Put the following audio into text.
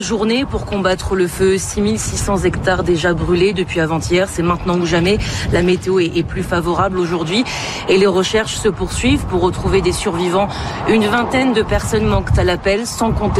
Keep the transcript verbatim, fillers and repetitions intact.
Journée pour combattre le feu, six mille six cents hectares déjà brûlés depuis avant-hier. C'est maintenant ou jamais. La météo est, est plus favorable aujourd'hui et les recherches se poursuivent pour retrouver des survivants. Une vingtaine de personnes manquent à l'appel, sans compter